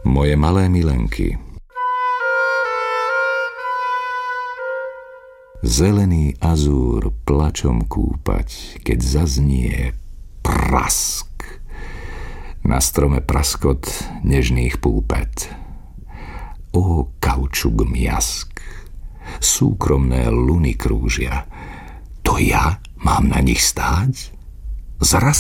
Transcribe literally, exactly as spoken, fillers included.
Moje malé milenky. Zelený azúr plačom kúpať, keď zaznie prask. Na strome praskot nežných púpet. Ó, kaučuk mjask. Súkromné luny krúžia. To ja mám na nich stáť? Zraz